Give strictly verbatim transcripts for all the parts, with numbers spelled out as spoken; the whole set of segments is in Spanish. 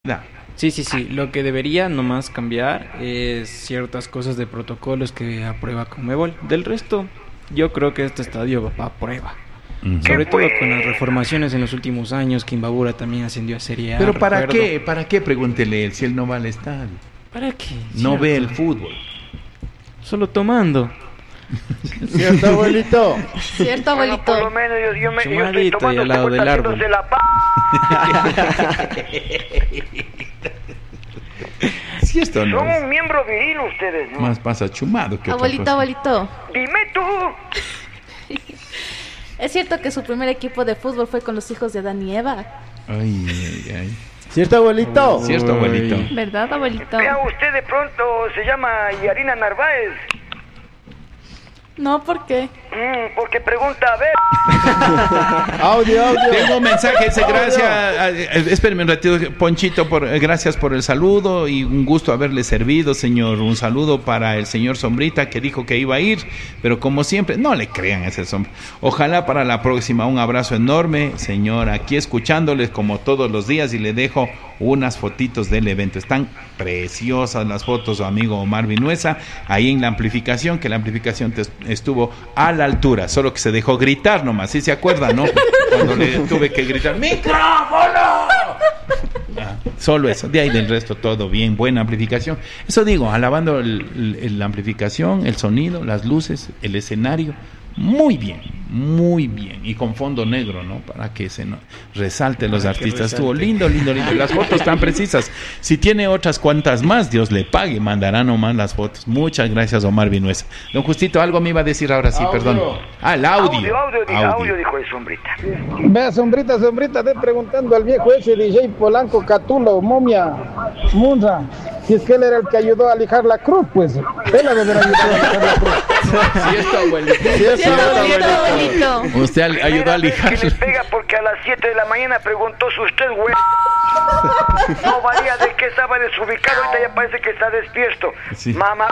Da. Sí, sí, sí. Lo que debería nomás cambiar es ciertas cosas de protocolos que aprueba Conmebol. Del resto, yo creo que este estadio va a prueba. Uh-huh. Sobre todo con las reformaciones en los últimos años, que Imbabura también ascendió a Serie A. Pero ¿para recuerdo. qué? ¿Para qué? Pregúntele él si él no va al estadio. ¿Para qué? No Cierto. ve el fútbol. Solo tomando. ¿Cierto, abuelito? Cierto, abuelito. Bueno, por lo menos yo, yo me yo estoy Chumadito y tomando al lado como del está árbol. haciéndose la pa... Si esto no Son es. un miembro viril ustedes, ¿no? Más pasa chumado que otra Abuelito, cosa. abuelito. Dime tú. ¿Es cierto que su primer equipo de fútbol fue con los hijos de Adán y Eva? Ay, ay, ay. ¿Cierto, abuelito? Uy. Cierto, abuelito. ¿Verdad, abuelito? Vea usted, de pronto se llama Yarina Narváez. No, ¿por qué? Mm, porque pregunta, a ver. Audio, audio. Tengo un mensaje, dice gracias, eh, espérenme un ratito, Ponchito, por, eh, gracias por el saludo y un gusto haberle servido, señor. Un saludo para el señor Sombrita, que dijo que iba a ir, pero como siempre, no le crean a ese Sombra. Ojalá para la próxima, un abrazo enorme, señor, aquí escuchándoles como todos los días, y le dejo unas fotitos del evento. Están preciosas las fotos, su amigo Omar Vinuesa, ahí en la amplificación, que la amplificación te estuvo a la altura, solo que se dejó gritar nomás, ¿sí se acuerdan, no? Cuando le tuve que gritar ¡micrófono! Ah, solo eso, de ahí del resto todo bien, buena amplificación. Eso digo, alabando el, el, la amplificación, el sonido, las luces, el escenario, muy bien, muy bien, y con fondo negro, ¿no? Para que se no, resalte los Para que artistas. resalte. Estuvo lindo, lindo, lindo. Las fotos tan precisas. Si tiene otras cuantas más, Dios le pague, mandará nomás las fotos. Muchas gracias, Omar Vinuesa. Don Justito, algo me iba a decir ahora sí, Audio. perdón. Ah, el audio. Audio, audio, dijo, Audio. audio, dijo el Sombrita. Vea, sombrita, sombrita, ve preguntando al viejo ese D J Polanco, Catulo, Momia, Munra, si es que él era el que ayudó a lijar la cruz, pues él ha de haber ayudado a lijar la cruz. Sí, esto, abuelito. ¿Cierto, abuelito, abuelito? Usted al- ayudó a Primera vez lijar. que le pega porque a las siete de la mañana preguntó si usted, güey. No valía de que estaba desubicado, ahorita ya parece que está despierto. Sí. Mamá.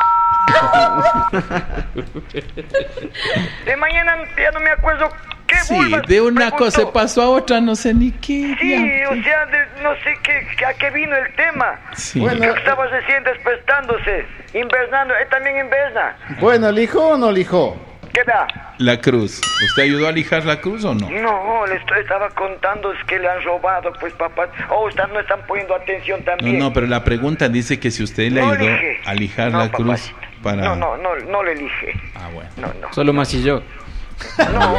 De mañana ya no me acuerdo qué Sí, vulvas de una preguntó. cosa pasó a otra, no sé ni qué. Sí, diablo. o sea, de- no sé qué, qué- a qué vino el tema. Sí. Bueno, creo que estaba recién despertándose, invernando, él también inverna. Bueno, ¿lijó o no lijó? ¿Qué da? La cruz. ¿Usted ayudó a lijar la cruz o no? No, le estoy, estaba contando es que le han robado, pues papá. Oh, están, no están poniendo atención No, también. no, pero la pregunta dice que si usted le No ayudó elige. a lijar No, la cruz papacito. para... No, no, no, no le elige. Ah, bueno. No, no. Solo macilló. No.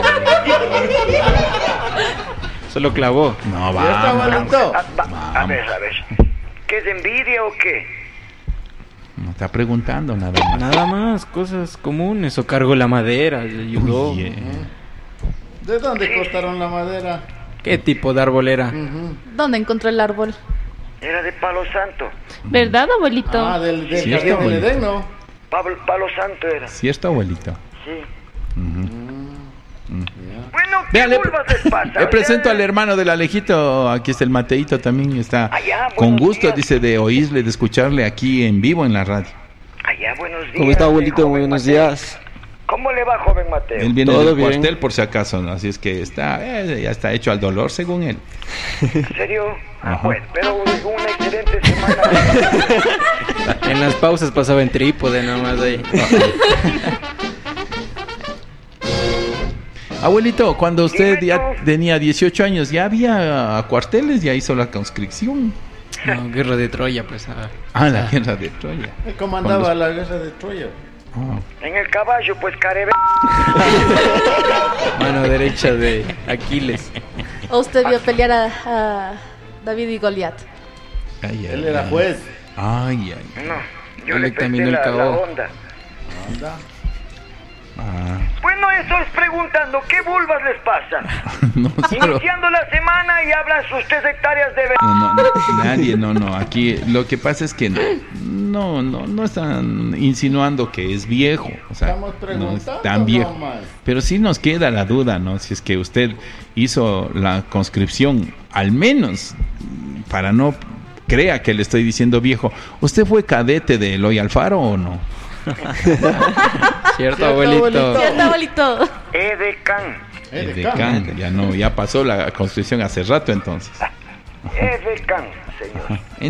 Solo clavó. No, ¿Cierto, vamos. abuelito? A, va- a ver, a ver. ¿Qué es envidia o qué? No está preguntando nada más. Nada más, cosas comunes. O cargó la madera, le ayudó. Uy, eh. ¿De dónde cortaron la madera? ¿Qué tipo de árbol era? Ujú. ¿Dónde encontró el árbol? Era de Palo Santo. ¿Verdad, abuelito? Ah, del, del Sí, jardín está del bueno. Edén, ¿no? Pablo, Palo Santo era. ¿Cierto, abuelito? Sí. Ujú. Bueno, ¿qué Véale, vulvas les pasa? le presento Ya- al hermano del Alejito. Aquí está el Mateito, también está Allá, con buenos gusto, días. dice, de oírle, de escucharle aquí en vivo en la radio. Allá, buenos días. ¿Cómo está, abuelito? joven Muy buenos Mateo. días. ¿Cómo le va, joven Mateo? Él viene Todo del bien. cuartel por si acaso, ¿no? Así es que está, eh, ya está hecho al dolor según él. ¿En serio? Ah, Ajá. bueno, pero una excelente semana. En las pausas pasaba en trípode nomás ahí. Abuelito, cuando usted Dime ya tú. tenía dieciocho años, ¿ya había cuarteles? ¿Ya hizo la conscripción? No, guerra de Troya, pues. ah. Ah, la guerra de Troya. Él comandaba Cuando- la guerra de Troya. Ah. En el caballo, pues, carebe. Mano derecha de Aquiles. ¿O usted vio pelear a, a David y Goliat? Ay, ay, Él era ay. juez. Ay, ay. No, yo Él le examinó presté el la, la cabo. onda. Anda. Ah. Bueno, eso es preguntando, ¿qué vulvas les pasa? No, solo- Iniciando la semana y hablan sus tres hectáreas de... ver- no, no, no, nadie, no, no. Aquí lo que pasa es que no, no, no, no están insinuando que es viejo. O sea, Estamos no es preguntando tan viejo. nomás. Pero sí nos queda la duda, ¿no? Si es que usted hizo la conscripción, al menos para no crea que le estoy diciendo viejo. ¿Usted fue cadete de Eloy Alfaro o no? Cierto, Cierto, abuelito. abuelito. ¿Cierto, abuelito? Edecán. El Edecán. decán, ya no, ya pasó la construcción hace rato entonces. Edecán. señor.